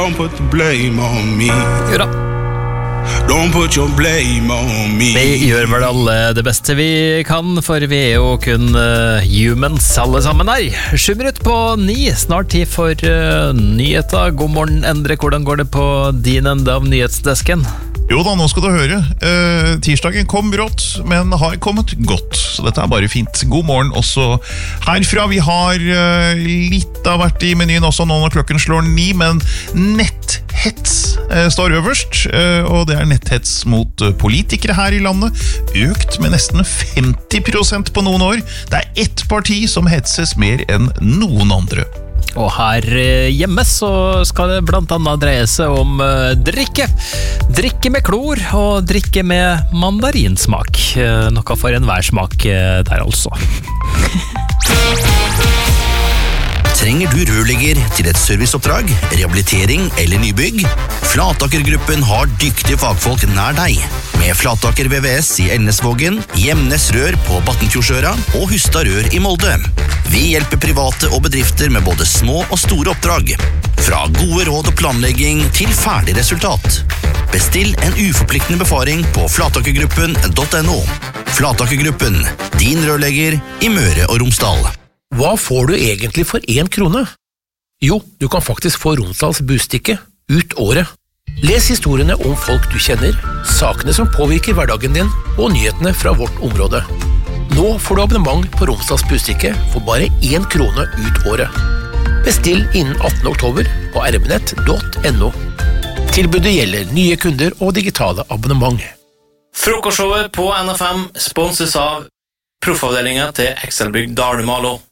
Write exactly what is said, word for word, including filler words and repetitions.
Don't put the blame on me. Jo da. Don't put your blame on me. Vi gjør vel alle det beste vi kan, for vi er jo kun uh, humans alle sammen her. Sju minutter på ni, snart tid for uh, nyheter. God morgen, Endre. Hvordan går det på din ende av nyhetsdesken? Jo da, nå skal du høre. Eh, tirsdagen kom brått, men har kommet godt. Så dette er bare fint. God morgen også herfra. Vi har eh, litt av hvert i menyen også nå når klokken slår ni, men netthets eh, står øverst. Eh, og det er netthets mot eh, politikere her i landet. Økt med nesten femti prosent på noen år. Det er ett parti som hetses mer enn noen andre. Og her hjemme så skal det blant annet dreie seg om uh, drikke. Drikke med klor og drikke med mandarinsmak. Uh, noe for enhver smak uh, der altså. Trenger du rørlegger til et serviceoppdrag, rehabilitering eller nybygg? Flataker-gruppen har dyktige fagfolk nær deg. Med Flataker V V S i Elnesvågen, Gjemnes Rør på Battenfjordsøra og Hustad Rør i Molde. Vi hjelper private og bedrifter med både små og store oppdrag. Fra gode råd og planlegging til ferdig resultat. Bestill en uforpliktende befaring på flatakergruppen punktum no. Flatakergruppen, din rørlegger i Møre og Romsdal. Hva får du egentlig for én krone? Jo, du kan faktisk få Romsdals bustikke ut året. Les historiene om folk du kjenner, sakene som påvirker hverdagen din og nyhetene fra vårt område. Nå får du abonnement på Romsdals bustikke for bare én krone ut året. Bestill innen attende oktober på erbnett punktum no. Tilbudet gjelder nye kunder og digitale abonnement. Frokostshowet på N F M sponses av Proffavdelingen til Excelbygg Dalemalo.